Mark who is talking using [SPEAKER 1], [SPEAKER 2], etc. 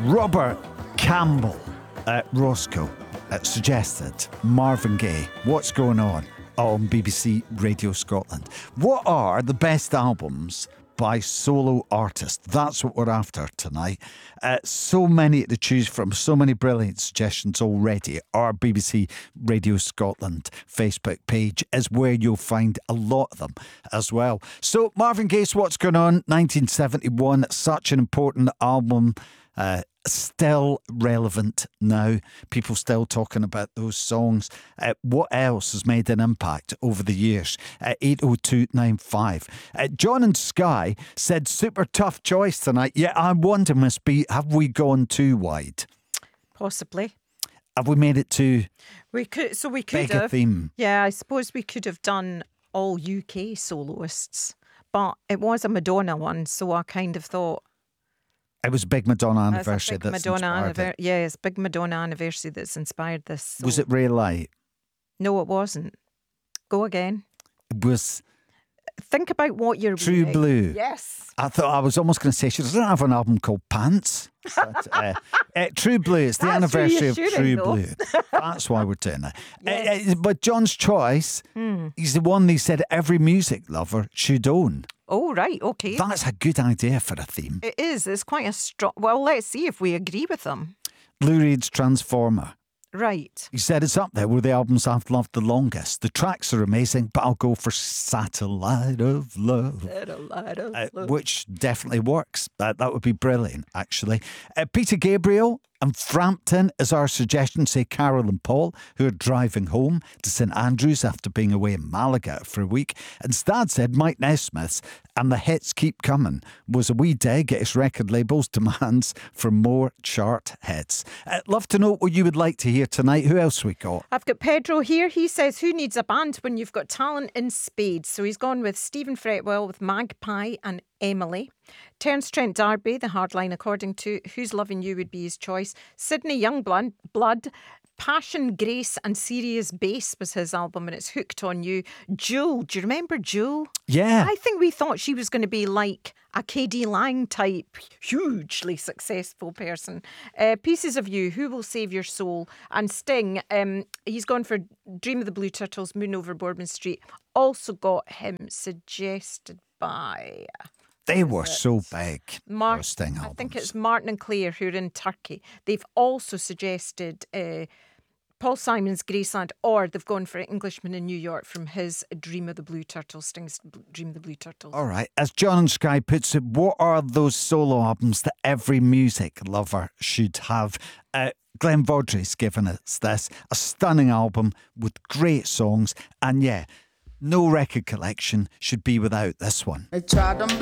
[SPEAKER 1] Robert Campbell at Roscoe suggested Marvin Gaye. What's going on BBC Radio Scotland? What are the best albums by solo artists? That's what we're after tonight. So many to choose from, so many brilliant suggestions already. Our BBC Radio Scotland Facebook page is where you'll find a lot of them as well. So Marvin Gaye's What's Going On, 1971, such an important album. Still relevant now. People still talking about those songs. What else has made an impact over the years? 80295. John and Skye said super tough choice tonight. Yeah, I wonder, Miss B, have we gone too wide?
[SPEAKER 2] Possibly.
[SPEAKER 1] Have we made it too
[SPEAKER 2] We could
[SPEAKER 1] big a
[SPEAKER 2] have.
[SPEAKER 1] theme?
[SPEAKER 2] Yeah, I suppose we could have done all UK soloists, but it was a Madonna one, so I kind of thought.
[SPEAKER 1] It was a big Madonna anniversary
[SPEAKER 2] Big
[SPEAKER 1] that's
[SPEAKER 2] Madonna
[SPEAKER 1] inspired it.
[SPEAKER 2] Yeah, it's big Madonna anniversary that's inspired this. So.
[SPEAKER 1] Was it Ray Light?
[SPEAKER 2] No, it wasn't. Go again.
[SPEAKER 1] It was
[SPEAKER 2] Think about what you're
[SPEAKER 1] True
[SPEAKER 2] wearing.
[SPEAKER 1] Blue.
[SPEAKER 2] Yes.
[SPEAKER 1] I thought I was almost going to say she doesn't have an album called Pants. But, True Blue. It's the
[SPEAKER 2] That's
[SPEAKER 1] anniversary of
[SPEAKER 2] reassuring,
[SPEAKER 1] True
[SPEAKER 2] though.
[SPEAKER 1] Blue. That's why we're doing it.
[SPEAKER 2] Yes.
[SPEAKER 1] But John's choice, he's the one he said every music lover should own.
[SPEAKER 2] Oh, right. Okay.
[SPEAKER 1] That's a good idea for a theme.
[SPEAKER 2] It is. It's quite a strong. Well, let's see if we agree with them.
[SPEAKER 1] Lou Reed's Transformer.
[SPEAKER 2] Right.
[SPEAKER 1] He said it's up there with the albums I've loved the longest. The tracks are amazing, but I'll go for Satellite of Love. Which definitely works. That would be brilliant, actually. Peter Gabriel and Frampton is our suggestion, say Carol and Paul, who are driving home to St Andrews after being away in Malaga for a week. And Stad said Mike Nesmith's And the Hits Keep Coming was a wee dig at his record label's demands for more chart hits. Love to know what you would like to hear tonight. Who else we got?
[SPEAKER 2] I've got Pedro here. He says, who needs a band when you've got talent in spades? So he's gone with Stephen Fretwell with Magpie and Emily. Terence Trent D'Arby, the hardline according to Who's Loving You would be his choice. Sydney Youngblood, Passion, Grace and Serious Bass was his album, and it's Hooked on You. Jewel, do you remember Jewel?
[SPEAKER 1] Yeah.
[SPEAKER 2] I think we thought she was going to be like a KD Lang type, hugely successful person. Pieces of You, Who Will Save Your Soul? And Sting, he's gone for Dream of the Blue Turtles, Moon Over Boardman Street. Also got him suggested by...
[SPEAKER 1] They were so big. Those Sting
[SPEAKER 2] I
[SPEAKER 1] albums.
[SPEAKER 2] think it's Martin and Claire who are in Turkey. They've also suggested Paul Simon's Graceland, or they've gone for Englishman in New York from his Dream of the Blue Turtles, Sting's Dream of the Blue Turtles.
[SPEAKER 1] All right. As John and Skye puts it, what are those solo albums that every music lover should have? Glenn Vaudrey's given us this, a stunning album with great songs. And yeah, no record collection should be without this one.
[SPEAKER 3] They tried to